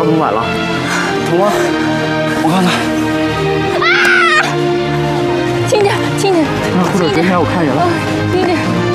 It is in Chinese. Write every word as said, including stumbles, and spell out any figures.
这么晚了，疼吗？我看看。 啊！轻点，轻点。 那或者昨天我看见了。 轻点。